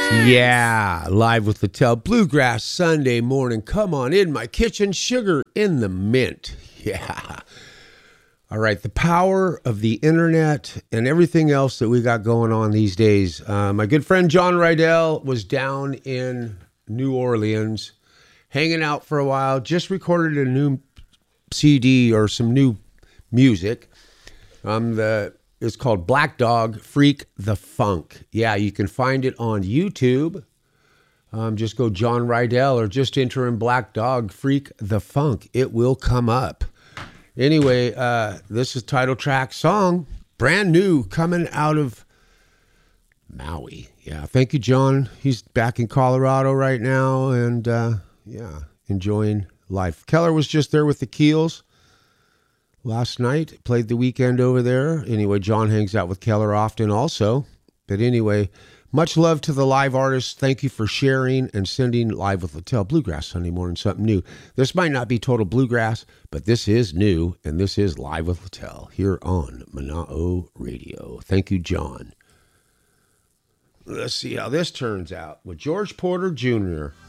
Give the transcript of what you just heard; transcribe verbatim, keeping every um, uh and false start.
Yeah, live with Littell. Bluegrass Sunday morning. Come on in my kitchen. Sugar in the mint. Yeah. All right, the power of the internet and everything else that we got going on these days. Uh, my good friend John Rydell was down in New Orleans, hanging out for a while, just recorded a new C D or some new music. Um, the it's called Black Dog Freak the Funk. Yeah, you can find it on YouTube. Um, just go John Rydell or just enter in Black Dog Freak the Funk. It will come up. Anyway, uh, this is title track song, brand new, coming out of Maui. Yeah, thank you, John. He's back in Colorado right now, and uh, yeah, enjoying life. Keller was just there with the Keels last night, played the weekend over there. Anyway, John hangs out with Keller often also. But anyway, much love to the live artists. Thank you for sharing and sending Live with Littell Bluegrass Sunday morning, something new. This might not be total bluegrass, but this is new, and this is Live with Littell here on Mana'o Radio. Thank you, John. Let's see how this turns out with George Porter Junior